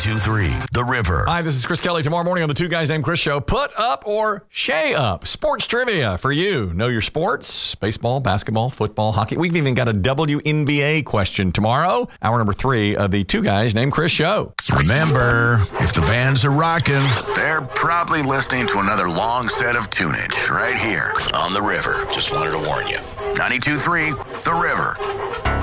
92.3 The River. Hi, this is Chris Kelly. Tomorrow morning on the Two Guys Named Chris show, put up or shay up. Sports trivia for you. Know your sports. Baseball, basketball, football, hockey. We've even got a WNBA question tomorrow. Hour number 3 of the Two Guys Named Chris show. Remember, if the bands are rocking, they're probably listening to another long set of tunage right here on The River. Just wanted to warn you. 92.3 The River.